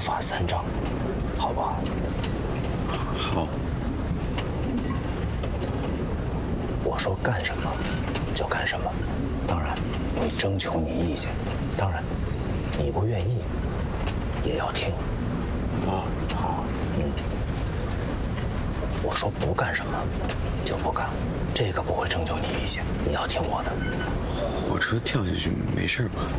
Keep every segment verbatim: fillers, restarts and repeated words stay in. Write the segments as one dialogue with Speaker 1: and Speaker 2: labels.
Speaker 1: 法三章，好不好？
Speaker 2: 好。
Speaker 1: 我说干什么就干什么，当然会征求你意见，当然你不愿意也要听。
Speaker 2: 啊，好。
Speaker 1: 嗯。我说不干什么就不干，这个不会征求你意见，你要听我的。
Speaker 2: 火车跳下去没事吧？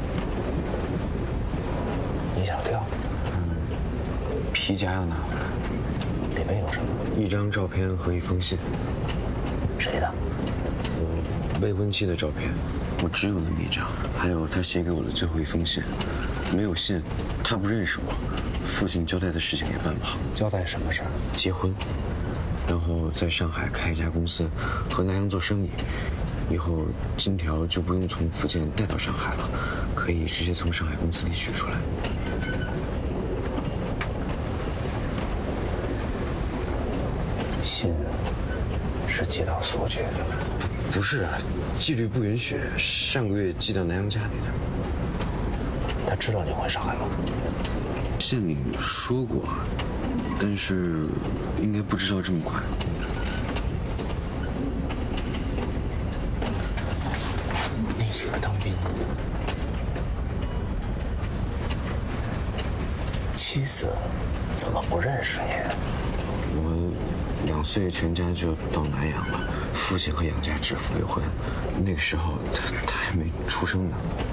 Speaker 1: 你想跳？
Speaker 2: 嗯。皮夹要拿回来。
Speaker 1: 里面有什么？
Speaker 2: 一张照片和一封信。
Speaker 1: 谁的？
Speaker 2: 我未婚妻的照片，我只有那么一张。还有他写给我的最后一封信，没有信，他不认识我，父亲交代的事情也办不好。
Speaker 1: 交代什么事儿？
Speaker 2: 结婚，然后在上海开一家公司，和南洋做生意。以后金条就不用从福建带到上海了，可以直接从上海公司里取出来。
Speaker 1: 信是寄到苏去的？
Speaker 2: 不，不是啊，纪律不允许。上个月寄到南洋家里的。
Speaker 1: 他知道你回上海吗？
Speaker 2: 信里说过，但是应该不知道这么快。
Speaker 1: 那几个当兵，妻子怎么不认识你？
Speaker 2: 我两岁全家就到南洋了，父亲和养家指腹为婚，那个时候他他还没出生呢。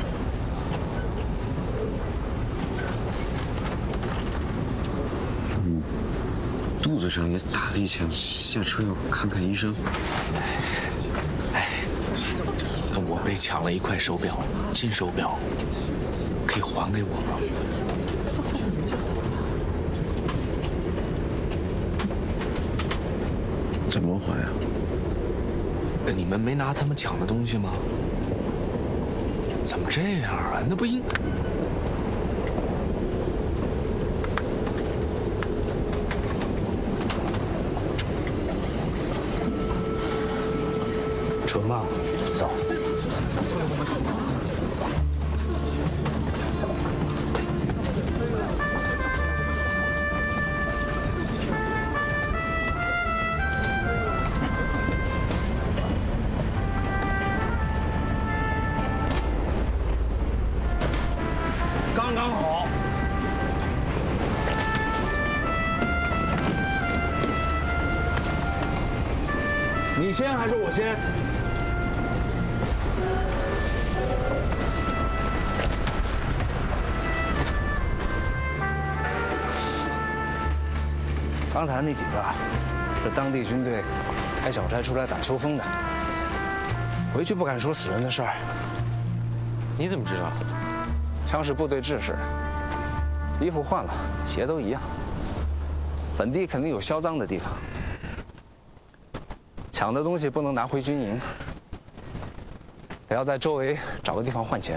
Speaker 2: 嗯，肚子上也打了一枪，下车要看看医生。
Speaker 1: 哎，我被抢了一块手表，金手表，可以还给我吗？
Speaker 2: 怎么还啊？
Speaker 1: 你们没拿他们抢的东西吗？怎么这样啊？那不应……纯吧，走。
Speaker 3: 刚刚好。你先还是我先？刚才那几个是当地军队开小差出来打秋风的，回去不敢说死人的事儿。
Speaker 4: 你怎么知道？
Speaker 3: 枪是部队制式，衣服换了，鞋都一样。本地肯定有销赃的地方，抢的东西不能拿回军营，得要在周围找个地方换钱。